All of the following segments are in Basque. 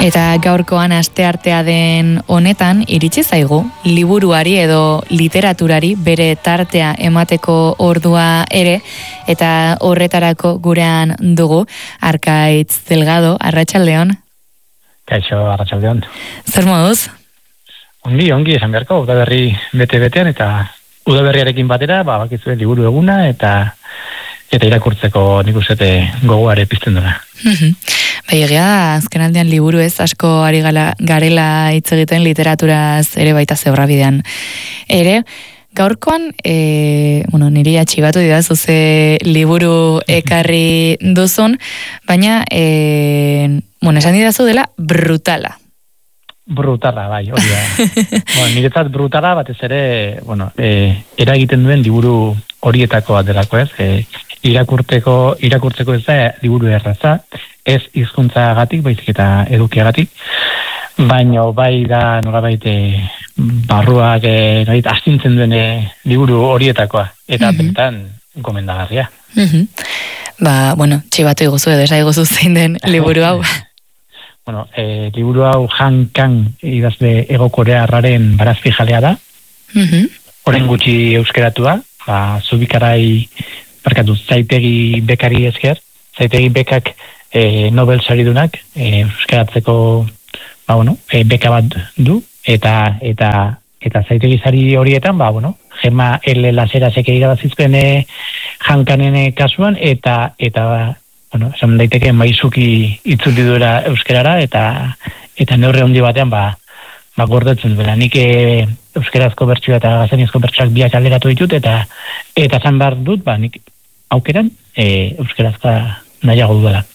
Eta gaurkoan asteartea den honetan iritsi zaigu liburuari edo literaturari bere tartea emateko ordua ere, eta horretarako gurean dugu Arkaitz Delgado. Arratsaldeon. Kaixo, arratsaldeon. Zer moduz? Ongi esan beharko, udaberri bete-betean eta udaberriarekin batera, bakizue liburu eguna eta irakurtzeko nik uste gogoare pizten duna. Bai, egia, azkenaldian liburu ez asko ari garela hitz egiten literaturaz ere baita zebrabidean. Ere, gaurkoan, niri atxibatu didazu ze liburu ekarri duzun, baina, esan didazu dela brutala. Brutala, bai, hori da. Niretzat brutala, batez ere, eragiten duen liburu horietako bat delako ez, irakurtzeko ez da liburu erraza, ez hizkuntzagatik, baizik eta edukiagatik, baina bai da nolabait barruak astintzen duen liburu horietakoa, eta benetan gomendagarria. Txibatu iguzu edo esaiguzu zein den liburu hau. Liburu hau Han Kang idazle Hego Korearraren Barazki jalea da. Orain gutxi euskeratua, Zubikarai Zaitegi Bekari esker, Zaitegi Bekak Nobel saridunak euskeratzeko beka bat du, eta Zaitegi sari horietan, Gema L. Laserasek irabazizkoen Han Kangen kasuan, eta esan daiteke maizuki itzuli duela euskerara, eta neurri handi batean gordetzen duela. Nik euskerazko bertsioa eta gazteniazko bertsioak biak alderatu ditut, eta esan behar dut, nik aukeran euskerazka nahiago duela.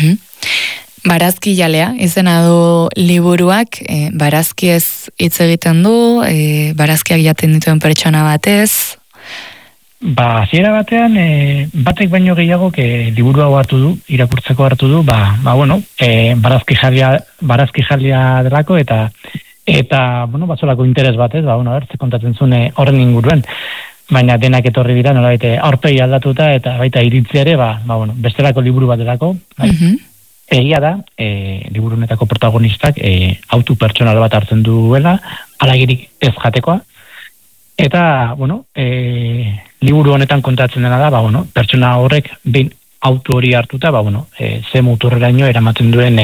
Barazki jalea, izena du liburuak, barazki ez hitz egiten du, barazkiak jaten dituen pertsona batez. Hasiera batean, batek baino gehiago liburu hau hartu du, irakurtzeko hartu du, barazki jalea delako, eta batzolako interes batez, ze kontatzen zuen horren inguruen, baina denak etorri dira, nolabait aurpegi aldatuta, eta baita iritzia ere, bestelako liburu bat delako. Egia da, liburu honetako protagonistak autu pertsonal bat hartzen duela, alagirik ez jatekoa, eta, liburu honetan kontatzen dena da, pertsona horrek behin autu hori hartuta, ze muturreraino eramaten duen,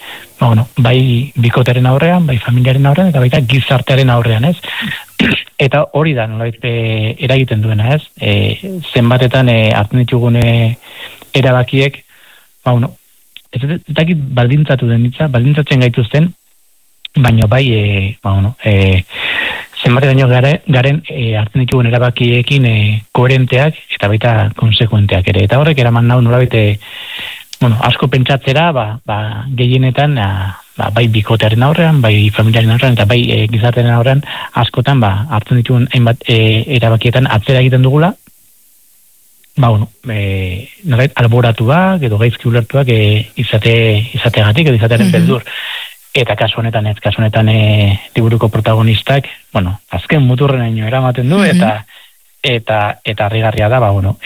bai bikoteren aurrean, bai familiaren aurrean, eta baita gizartearen aurrean, ez? Eta hori da, nolabait eragiten duena, ez? Zenbatetan hartzen ditugun erabakiek, ez dakit baldintzatu den ditza, baldintzatzen gaituzten, baina bai, zenbateraino garen hartzen ditugun erabakiekin koherenteak eta baita konsekuenteak ere. Eta horrek eraman nau nolabait asko pentsatzera, gehienetan bai bikotearen aurrean, bai familiaren aurrean, eta bai gizartearen aurrean askotan hartzen ditugun hainbat erabakietan atzera egiten dugula, nolabait alboratuak edo gaizki ulertuak izateagatik edo izatearen beldur. Eta kasu honetan liburuko protagonistak, azken muturrenaino eramaten du, eta harrigarria da,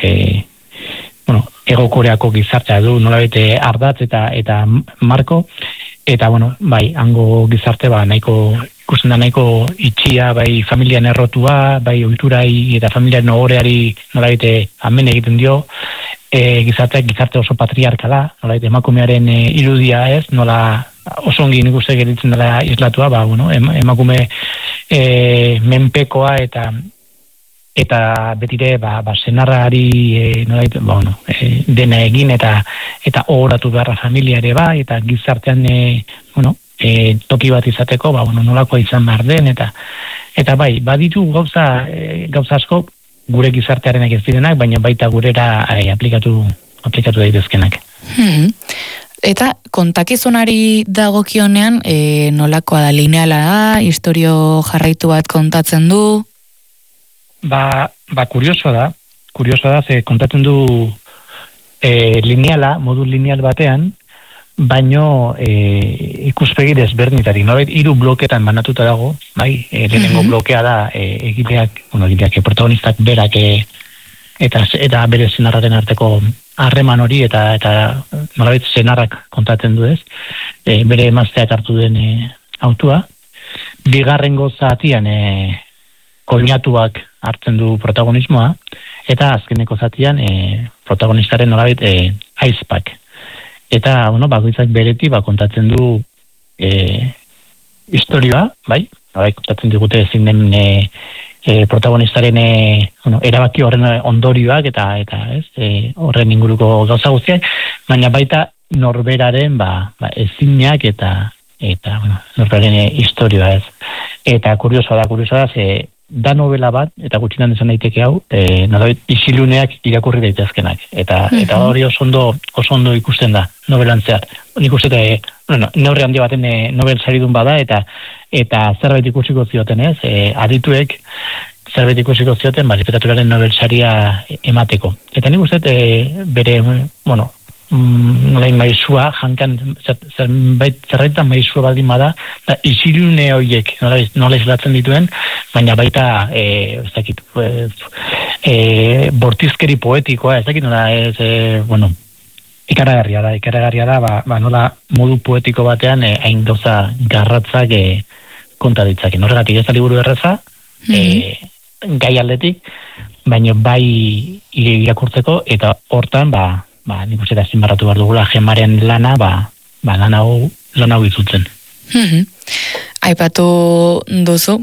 Hego Koreako gizartea du, nolabait ardatz eta marko, eta, bai, hango gizarte, ikusten da nahiko itxia, bai familian errotua, bai ohiturai eta familiaren ohoreari nolabait amen egiten dio, gizarte oso patriarkala, nolabait emakumearen irudia ez, nola oso ongi nik uste geritzen dela islatua, emakume menpekoa eta betire senarrari dena egin eta ohoratu beharra familia ere eta gizartean toki bat izateko nolakoa izan behar den eta bai, baditu gauza asko gure gizartearenak ez direnak, baina baita gurera aplikatu daitezkenak. Eta kontakizunari dagokionean nolakoa da, lineala da, historio jarraitu bat kontatzen du? Kuriosoa da, ze kontatzen du lineala, modu lineal batean, baino ikuspegi desberdinetarik, nolabait 3 bloketan banatuta dago, bai, lehenengo blokea da egileak protagonistak berak eta bere senarraren arteko harreman hori eta nolabait senarrak kontatzen du, ez? Bere emazteak hartu den autua. Bigarrengo zatian koinatuak hartzen du protagonismoa, eta azkeneko zatian protagonistaren nolabait aizpak. Eta, bakoitzak bereti kontatzen du historioa, bai? Kontatzen digute ezin den protagonistaren erabaki horren ondorioak eta ez, horren inguruko gauza guztiak, baina baita norberaren ezinak eta norberaren historioa, ez. Eta kuriosoa da, da novela bat, eta gutxinan esan daiteke hau, nolabait isiluneak irakurri daitezkenak. Eta hori oso ondo ikusten da, novelan zehar. Nik uste, neurri handi baten nobel saridun bada, eta zerbait ikusiko zioten, ez? Adituek zerbait ikusiko zioten, literaturaren nobel saria emateko. Eta nik uste, bere, nolain maizua, jankan, zerraitan maizua baldin bada, isilune horiek, nola islatzen dituen, baina baita, ez dakit, bortizkeri poetikoa, ez dakit, ikaragarria da, nola modu poetiko batean, hain gauza garratzak konta ditzakin. Horregatik ez da liburu erraza, gai aldetik, baina bai irakurtzeko, eta hortan, nik uste da zinbarratu behar dugula Gemaren lana, lan hau izutzen. Aipatu duzu,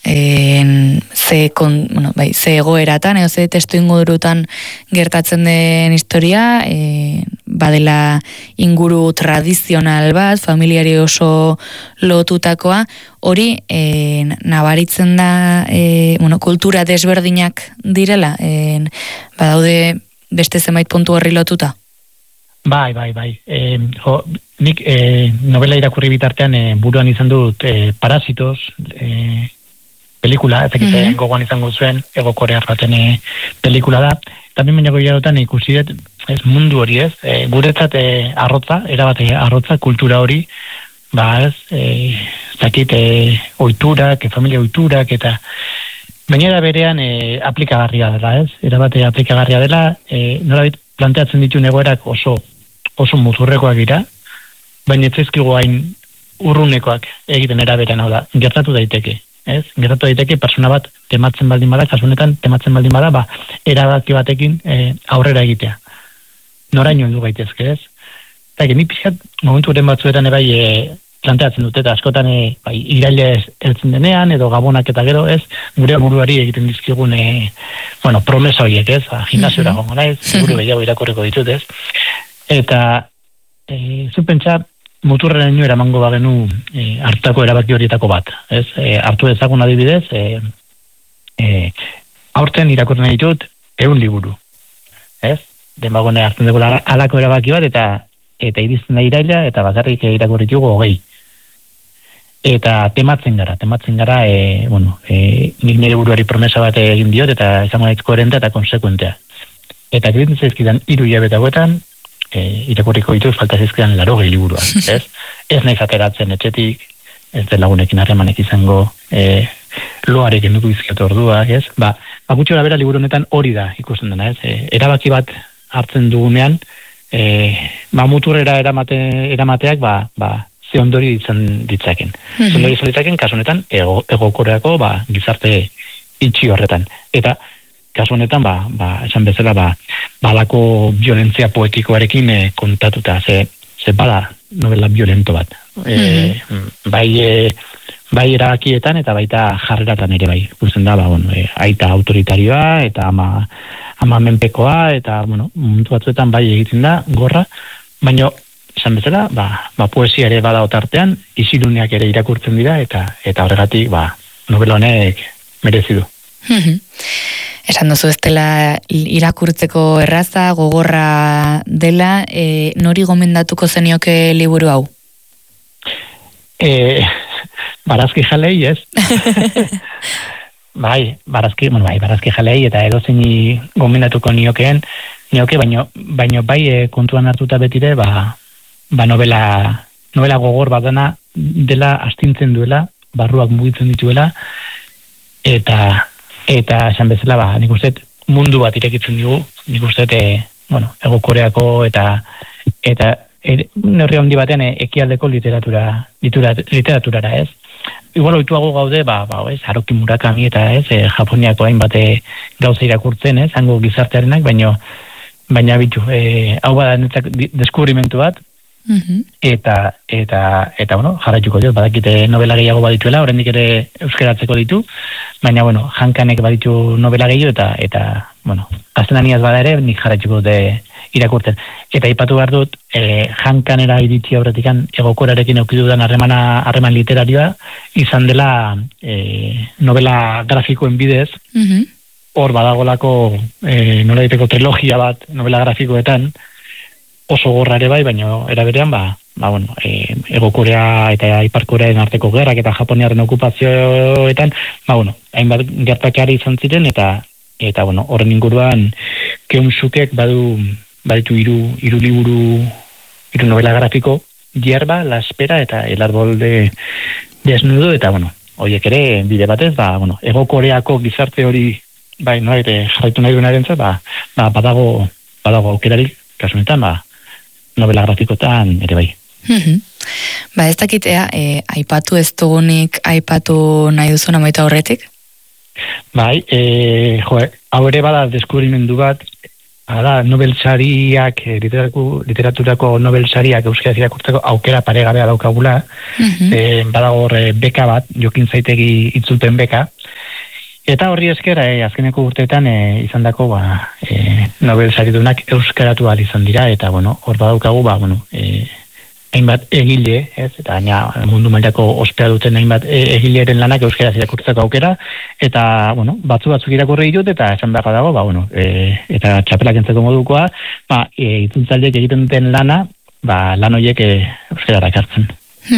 ze egoeratan, edo ze testu ingurutan gertatzen den historia, badela inguru tradizional bat, familiari oso lotutakoa, hori nabaritzen da, kultura desberdinak direla, badaude beste zenbait puntu horri lotuta? Bai. Nik novela irakurri bitartean buruan izan dut Parasitos pelikula, ezakite gogoan izango zuen, Ego Korear baten pelikula da. Eta bainago hilarotan ikusi dut, ez mundu hori, ez? Guretzat arrotza, erabate arrotza, kultura hori, ezakit ohiturak, familia ohiturak, eta baina berean aplikagarria dela, ez? Erabate aplikagarria dela, nolabait planteatzen ditu egoerak oso muturrekoak dira, baina ez zaizkigu hain urrunekoak egiten eraberean, hau da, gertatu daiteke, ez? Gertatu daiteke persona bat tematzen baldin bada, kasu honetan tematzen baldin bada, erabaki batekin aurrera egitea. Noraino heldu gaitezke, ez? Eta nik pixkat momentu horren batzuetan planteatzen dute, eta askotan iraila heltzen denean, edo gabonak eta gero, ez, gure buruari egiten dizkigun, promesa horiek, ez, gimnasiora gongo naiz, buru gehiago irakorriko ditut, ez, eta zupentsa muturren eramango bagenu hartako erabaki horietako bat, ez, hartu dezagun adibidez, aurten irakurren ditut 100 liburu, ez, denbagone hartzen dugu alako erabaki bat, eta irizten da iraila, eta bakarrik irakurri ditugu 20. Eta tematzen gara, nik nire buruari promesa bat egin diot, eta izango naiz koherentea eta konsekuentea. Eta egiten zaizkidan 3 hilabete hauetan, irakurriko dituz falta zaizkidan 80 liburua, ez? Ez naiz ateratzen etxetik, ez den lagunekin harremanek izango, loarekin dugu izkiot orduak, ez? Gutxi gara bera liburu honetan hori da ikusten dena, ez? Erabaki bat hartzen dugunean, muturrera eramateak, ze ondori izan ditzaken. Ze ondori izan ditzaken, kasu honetan, Ego Koreako gizarte itxi horretan. Eta, kasu honetan, esan bezala, balako violentzia poetikoarekin kontatuta, ze bada novela violento bat. Bai erabakietan eta baita jarreratan ere bai. Ikusten da, aita autoritarioa eta ama menpekoa, eta, momentu batzuetan bai egiten da, gorra, baina, esan bezala, poesia ere bada otartean, isiluneak ere irakurtzen dira, eta horregatik, novela honek merezi du. Esan duzu ez dela irakurtzeko erraza, gogorra dela, nori gomendatuko zenioke liburu hau? Barazki jalei, ez? Barazki jalei, eta edozeini gomendatuko nioke, baino bai kontuan hartuta betire, novela gogor bat dela astintzen duela, barruak mugitzen dituela, eta esan bezala, nik uste mundu bat irekitzen dugu, nik uste Hego Koreako eta neurri handi batean ekialdeko literaturara, ez? Igual ohituago gaude, ez, Haruki Murakami eta ez, Japoniako hainbat gauza irakurtzen, ez, hango gizartearenak, baina bitu, hau bada netzak deskubrimentu bat, eta jarraituko diot, badakite novela gehiago badituela, oraindik ere euskaratzeko ditu, baina, Hankanek baditu novela gehiago, eta gaztelaniaz bada ere, nik jarraituko dute irakurtzen. Eta aipatu behar dut, Hankanera iritsi aurretikan Egokorarekin eukidudan harreman literarioa, izan dela novela grafikoen bidez, hor badagolako nola diteko trilogia bat novela grafikoetan, oso gorra ere bai, baina eraberean, Ego Korea eta Ipar Korearen arteko gerrak eta Japoniaren okupazioetan, hainbat gertakari izan ziren, eta horren inguruan Keumsukek baditu hiru liburu, hiru novela grafiko, Hierba, La Espera eta El Árbol de Desnudo, eta horiek ere bide batez, Ego Koreako gizarte hori jarraitu nahi duenarentzat, badago aukerarik, kasunetan, novela grafikotan ere bai. Ez dakitea, aipatu ez dugunik, aipatu nahi duzuna moita horretik? Hau ere bada deskubrimendu bat, Nobel sariak, literaturako Nobel sariak euskaraz irakurtzeko aukera paregabea daukagula, badago beka bat, Jokin Zaitegi itzulpen beka, eta horri esker, azkeneko urteetan izandako Nobel saridunak euskaratu ahal izan dira, eta hor badaukagu, hainbat egile, eta mundu mailako ospea duten hainbat egileren lanak euskaraz irakurtzeko aukera, eta batzuk irakurri ditut, eta esan beharra dago, eta txapelak entzeko modukoa, itzultzaileek egiten duten lana, lan horiek euskarara ekartzen.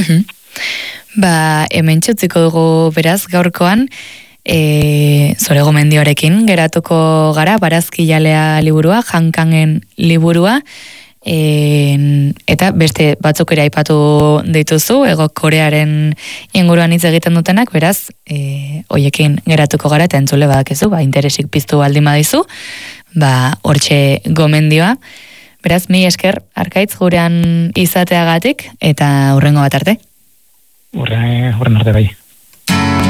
Hemen txutziko dugu beraz gaurkoan, zure gomendioarekin geratuko gara, Barazkijalea liburua, Hankanen liburua, eta beste batzuk ere aipatu dituzu, Ego Korearen inguruan hitz egiten dutenak, beraz, hoiekin geratuko gara, eta entzule badakizu, interesik piztu baldin badizu, hortxe gomendioa. Beraz, mi esker, Arkaitz, gurean izateagatik, eta hurrengo bat arte. Hurren arte bai.